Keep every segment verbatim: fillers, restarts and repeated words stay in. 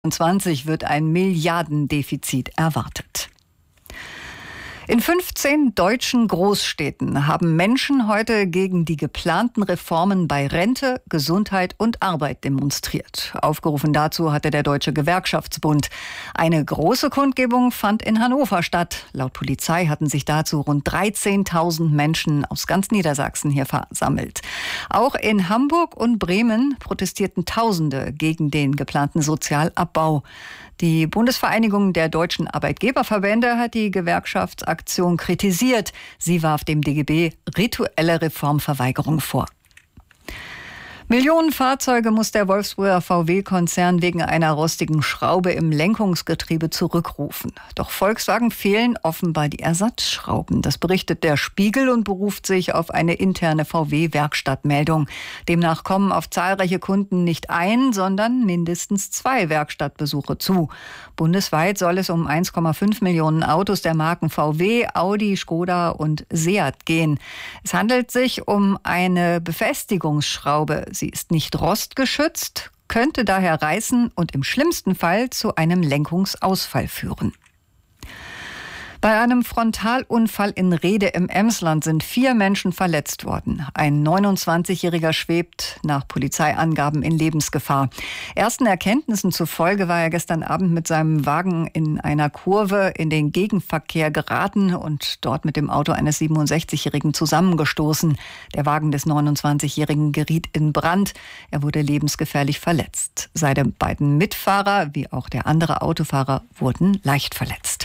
zwanzig wird ein Milliardendefizit erwartet. In fünfzehn deutschen Großstädten haben Menschen heute gegen die geplanten Reformen bei Rente, Gesundheit und Arbeit demonstriert. Aufgerufen dazu hatte der Deutsche Gewerkschaftsbund. Eine große Kundgebung fand in Hannover statt. Laut Polizei hatten sich dazu rund dreizehntausend Menschen aus ganz Niedersachsen hier versammelt. Auch in Hamburg und Bremen protestierten Tausende gegen den geplanten Sozialabbau. Die Bundesvereinigung der deutschen Arbeitgeberverbände hat die Gewerkschaftsaktion kritisiert. Sie warf dem D G B rituelle Reformverweigerung vor. Millionen Fahrzeuge muss der Wolfsburger V W-Konzern wegen einer rostigen Schraube im Lenkungsgetriebe zurückrufen. Doch Volkswagen fehlen offenbar die Ersatzschrauben. Das berichtet der Spiegel und beruft sich auf eine interne V W-Werkstattmeldung. Demnach kommen auf zahlreiche Kunden nicht ein, sondern mindestens zwei Werkstattbesuche zu. Bundesweit soll es um eins Komma fünf Millionen Autos der Marken V W, Audi, Skoda und Seat gehen. Es handelt sich um eine Befestigungsschraube. Sie ist nicht rostgeschützt, könnte daher reißen und im schlimmsten Fall zu einem Lenkungsausfall führen. Bei einem Frontalunfall in Rhede im Emsland sind vier Menschen verletzt worden. Ein neunundzwanzigjähriger schwebt nach Polizeiangaben in Lebensgefahr. Ersten Erkenntnissen zufolge war er gestern Abend mit seinem Wagen in einer Kurve in den Gegenverkehr geraten und dort mit dem Auto eines siebenundsechzigjährigen zusammengestoßen. Der Wagen des neunundzwanzigjährigen geriet in Brand. Er wurde lebensgefährlich verletzt. Seine beiden Mitfahrer wie auch der andere Autofahrer wurden leicht verletzt.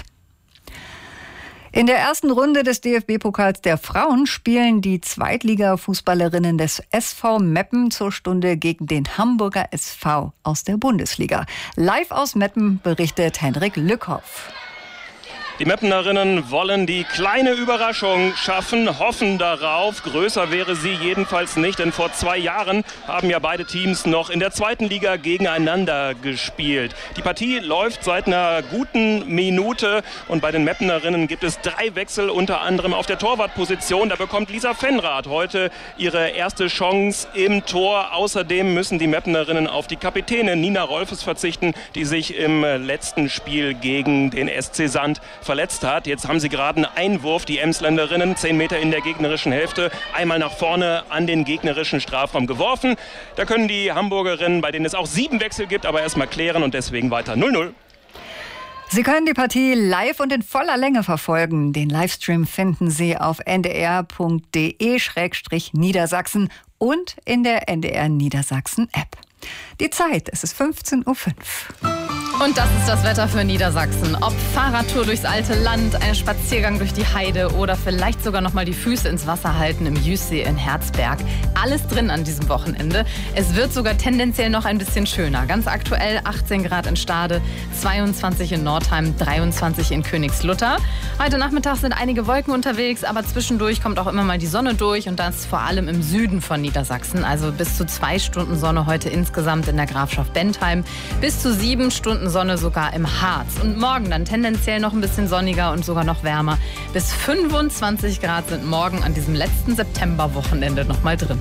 In der ersten Runde des D F B-Pokals der Frauen spielen die Zweitliga-Fußballerinnen des S V Meppen zur Stunde gegen den Hamburger S V aus der Bundesliga. Live aus Meppen berichtet Hendrik Lückhoff. Die Meppenerinnen wollen die kleine Überraschung schaffen, hoffen darauf. Größer wäre sie jedenfalls nicht, denn vor zwei Jahren haben ja beide Teams noch in der zweiten Liga gegeneinander gespielt. Die Partie läuft seit einer guten Minute und bei den Meppenerinnen gibt es drei Wechsel, unter anderem auf der Torwartposition. Da bekommt Lisa Fenrath heute ihre erste Chance im Tor. Außerdem müssen die Meppenerinnen auf die Kapitänin Nina Rolfes verzichten, die sich im letzten Spiel gegen den S C Sand verletzt hat. Jetzt haben sie gerade einen Einwurf, die Emsländerinnen, zehn Meter in der gegnerischen Hälfte, einmal nach vorne an den gegnerischen Strafraum geworfen. Da können die Hamburgerinnen, bei denen es auch sieben Wechsel gibt, aber erstmal klären und deswegen weiter null null. Sie können die Partie live und in voller Länge verfolgen. Den Livestream finden Sie auf n d r punkt d e slash niedersachsen und in der N D R Niedersachsen App. Die Zeit, es ist fünfzehn Uhr fünf. Und das ist das Wetter für Niedersachsen. Ob Fahrradtour durchs alte Land, ein Spaziergang durch die Heide oder vielleicht sogar noch mal die Füße ins Wasser halten im Jüßsee in Herzberg. Alles drin an diesem Wochenende. Es wird sogar tendenziell noch ein bisschen schöner. Ganz aktuell achtzehn Grad in Stade, zweiundzwanzig in Nordheim, dreiundzwanzig in Königslutter. Heute Nachmittag sind einige Wolken unterwegs, aber zwischendurch kommt auch immer mal die Sonne durch und das vor allem im Süden von Niedersachsen. Also bis zu zwei Stunden Sonne heute insgesamt in der Grafschaft Bentheim, bis zu sieben Stunden Sonne sogar im Harz. Und morgen dann tendenziell noch ein bisschen sonniger und sogar noch wärmer. Bis fünfundzwanzig Grad sind morgen an diesem letzten Septemberwochenende noch mal drin.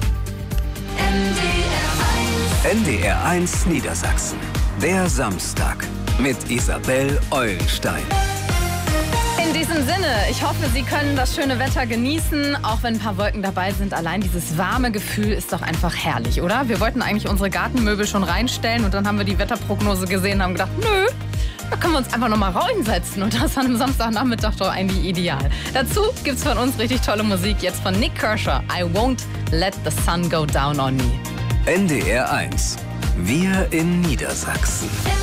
N D R eins Niedersachsen. Der Samstag mit Isabel Eulenstein. In diesem Sinne, ich hoffe, Sie können das schöne Wetter genießen, auch wenn ein paar Wolken dabei sind. Allein dieses warme Gefühl ist doch einfach herrlich, oder? Wir wollten eigentlich unsere Gartenmöbel schon reinstellen und dann haben wir die Wetterprognose gesehen und haben gedacht, nö, da können wir uns einfach noch mal reinsetzen und das an einem Samstagnachmittag doch eigentlich ideal. Dazu gibt's von uns richtig tolle Musik, jetzt von Nick Kershaw, I Won't Let the Sun Go Down on Me. N D R eins, wir in Niedersachsen.